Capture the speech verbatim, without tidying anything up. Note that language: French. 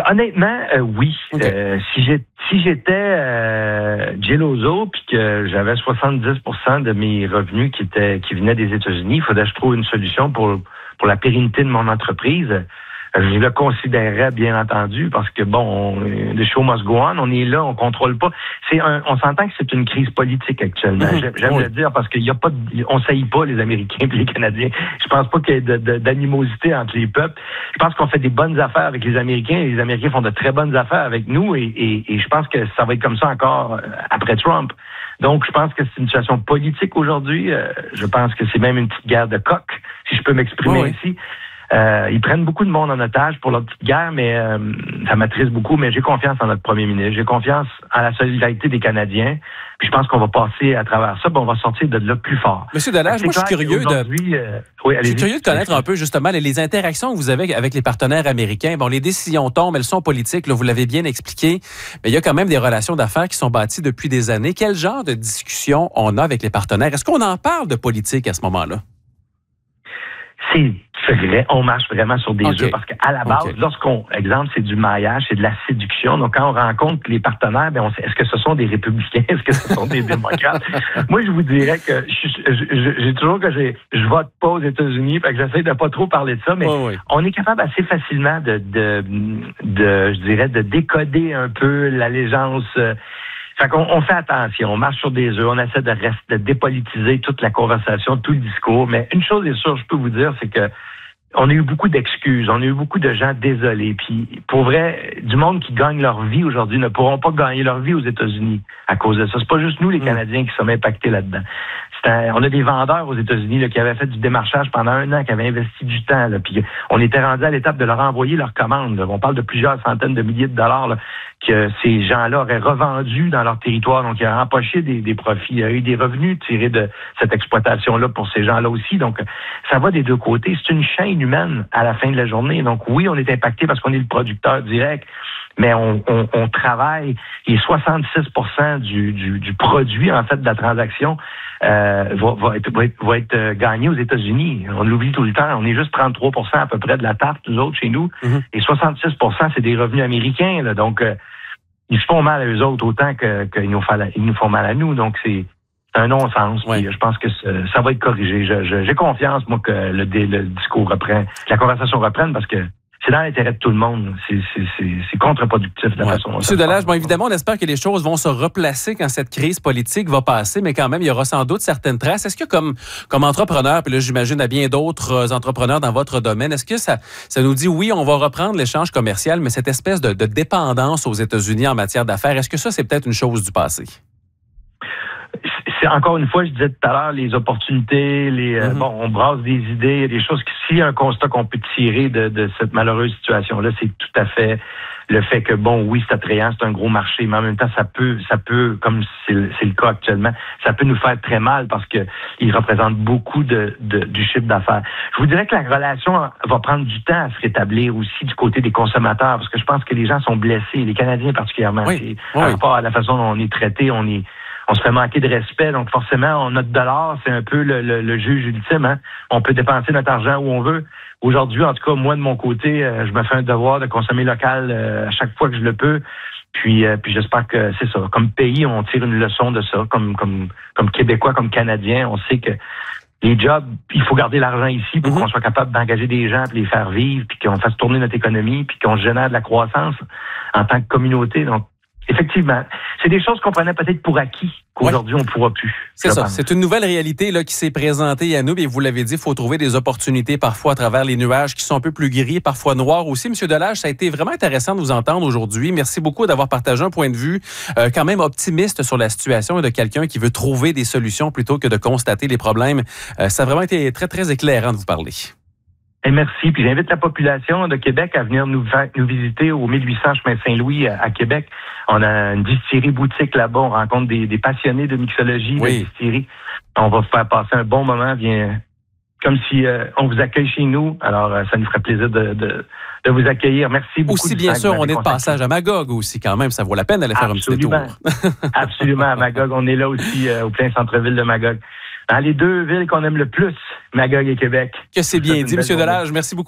Honnêtement, euh, oui. Okay. Euh, si j'ai, si j'étais euh, Geloso puis que j'avais soixante-dix pour cent de mes revenus qui étaient qui venaient des États-Unis, il faudrait que je trouve une solution pour pour la pérennité de mon entreprise. Je le considérerais, bien entendu, parce que, bon, le show must go on, on est là, on contrôle pas. C'est un, on s'entend que c'est une crise politique actuellement. Mmh, J'aime oui. le dire parce qu'il y a pas de, on saillit pas les Américains et les Canadiens. Je pense pas qu'il y ait de, de, d'animosité entre les peuples. Je pense qu'on fait des bonnes affaires avec les Américains et les Américains font de très bonnes affaires avec nous et, et, et je pense que ça va être comme ça encore après Trump. Donc, je pense que c'est une situation politique aujourd'hui. Je pense que c'est même une petite guerre de coq, si je peux m'exprimer oui, ainsi. Euh, ils prennent beaucoup de monde en otage pour leur petite guerre, mais euh, ça m'attriste beaucoup. Mais j'ai confiance en notre premier ministre. J'ai confiance en la solidarité des Canadiens. Puis je pense qu'on va passer à travers ça, puis on va sortir de là plus fort. Monsieur Delage, moi je suis curieux de, euh, oui, je suis curieux de connaître un peu justement les interactions que vous avez avec les partenaires américains. Bon, les décisions tombent, elles sont politiques, là, vous l'avez bien expliqué, mais il y a quand même des relations d'affaires qui sont bâties depuis des années. Quel genre de discussion on a avec les partenaires? Est-ce qu'on en parle de politique à ce moment-là? C'est vrai, on marche vraiment sur des okay. œufs parce qu'à la base, okay. lorsqu'on, exemple, c'est du maillage, c'est de la séduction. Donc, quand on rencontre les partenaires, ben, on sait, est-ce que ce sont des républicains, est-ce que ce sont des démocrates? Moi, je vous dirais que je, je, j'ai toujours que j'ai, je vote pas aux États-Unis, fait que j'essaie de pas trop parler de ça, mais oh, oui. on est capable assez facilement de, de, de, je dirais, de décoder un peu l'allégeance. Euh, Fait qu'on on fait attention, on marche sur des œufs, on essaie de, rester, de dépolitiser toute la conversation, tout le discours. Mais une chose est sûre, je peux vous dire, c'est que on a eu beaucoup d'excuses, on a eu beaucoup de gens désolés. Puis, pour vrai, du monde qui gagne leur vie aujourd'hui ne pourront pas gagner leur vie aux États-Unis à cause de ça. C'est pas juste nous, les Canadiens, qui sommes impactés là-dedans. C'est un, on a des vendeurs aux États-Unis là, qui avaient fait du démarchage pendant un an, qui avaient investi du temps. Là, puis on était rendu à l'étape de leur envoyer leurs commandes. Là. On parle de plusieurs centaines de milliers de dollars là, que ces gens-là auraient revendus dans leur territoire. Donc, ils auraient empoché des, des profits. Il y a eu des revenus tirés de cette exploitation-là pour ces gens-là aussi. Donc, ça va des deux côtés. C'est une chaîne humaine à la fin de la journée. Donc, oui, on est impacté parce qu'on est le producteur direct, mais on, on, on travaille et soixante-six pour cent du, du, du produit, en fait, de la transaction euh, va, va, être, va, être, va être euh, gagné aux États-Unis. On l'oublie tout le temps. On est juste trente-trois pour cent à peu près de la tarte, nous autres, chez nous. Mm-hmm. Et soixante-six pour cent, c'est des revenus américains. Là. Donc, euh, ils se font mal à eux autres autant que, qu'ils nous, nous font mal à nous. Donc, c'est un non-sens. Oui. Puis je pense que ça, ça va être corrigé. Je, je, j'ai confiance, moi, que le, le discours reprend, que la conversation reprenne parce que c'est dans l'intérêt de tout le monde. C'est, c'est, c'est, c'est contre-productif de la ouais. façon dont Monsieur Delage, bon, évidemment, on espère que les choses vont se replacer quand cette crise politique va passer, mais quand même, il y aura sans doute certaines traces. Est-ce que comme, comme entrepreneur, puis là, j'imagine à bien d'autres entrepreneurs dans votre domaine, est-ce que ça, ça nous dit, oui, on va reprendre l'échange commercial, mais cette espèce de, de dépendance aux États-Unis en matière d'affaires, est-ce que ça, c'est peut-être une chose du passé? C'est encore une fois, je disais tout à l'heure, les opportunités, les mm-hmm. euh, bon, on brasse des idées, il y a des choses qui, s'il y a un constat qu'on peut tirer de, de cette malheureuse situation-là, c'est tout à fait le fait que, bon, oui, c'est attrayant, c'est un gros marché, mais en même temps, ça peut, ça peut, comme c'est le, c'est le cas actuellement, ça peut nous faire très mal parce que il représente beaucoup de, de du chiffre d'affaires. Je vous dirais que la relation va prendre du temps à se rétablir aussi du côté des consommateurs, parce que je pense que les gens sont blessés, les Canadiens particulièrement. Oui, c'est, oui. Par rapport à la façon dont on est traité, on est on se fait manquer de respect, donc forcément, notre dollar, c'est un peu le, le, le juge ultime. Hein? On peut dépenser notre argent où on veut. Aujourd'hui, en tout cas, moi, de mon côté, euh, je me fais un devoir de consommer local euh, à chaque fois que je le peux. Puis, euh, puis j'espère que c'est ça. Comme pays, on tire une leçon de ça. Comme, comme, comme Québécois, comme Canadiens, on sait que les jobs, il faut garder l'argent ici pour mm-hmm. qu'on soit capable d'engager des gens, puis les faire vivre, puis qu'on fasse tourner notre économie, puis qu'on génère de la croissance en tant que communauté. Donc, effectivement, c'est des choses qu'on prenait peut-être pour acquis, qu'aujourd'hui, ouais. on ne pourra plus. C'est ça, pense. C'est une nouvelle réalité là, qui s'est présentée à nous, et vous l'avez dit, il faut trouver des opportunités parfois à travers les nuages qui sont un peu plus gris, parfois noirs aussi. Monsieur Delage, ça a été vraiment intéressant de vous entendre aujourd'hui. Merci beaucoup d'avoir partagé un point de vue euh, quand même optimiste sur la situation et de quelqu'un qui veut trouver des solutions plutôt que de constater les problèmes. Euh, ça a vraiment été très, très éclairant de vous parler. Et merci. Puis j'invite la population de Québec à venir nous, nous visiter au mille huit cents chemin Saint-Louis à, à Québec. On a une distillerie boutique là-bas. On rencontre des, des passionnés de mixologie, oui. de distillerie. On va vous faire passer un bon moment. Bien, comme si euh, on vous accueille chez nous. Alors, euh, ça nous ferait plaisir de, de, de vous accueillir. Merci beaucoup. Aussi, bien sûr, on est de passage à Magog aussi quand même. Ça vaut la peine d'aller faire Absolument. un petit détour. Absolument, à Magog. On est là aussi euh, au plein centre-ville de Magog. Dans les deux villes qu'on aime le plus, Magog et Québec. Que c'est bien dit, M. Delage. Merci beaucoup.